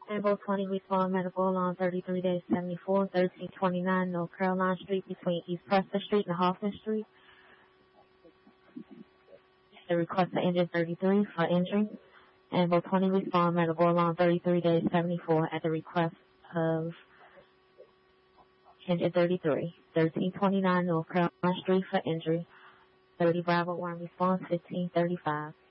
Ambo 20 respond medical along 33 days 74, 1329 North Caroline Street between East Preston Street and Hoffman Street. The request for injured 33 for injury. Ambo 20 respond medical along 33 days 74 at the request of injured 33, 1329 North Caroline Street for injury. 30 Bravo 1 response 1535.